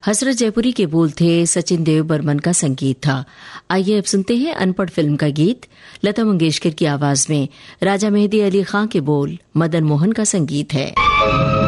हसरत जयपुरी के बोल थे, सचिन देव बर्मन का संगीत था। आइए अब सुनते हैं अनपढ़ फिल्म का गीत लता मंगेशकर की आवाज में। राजा मेहदी अली खां के बोल, मदन मोहन का संगीत है।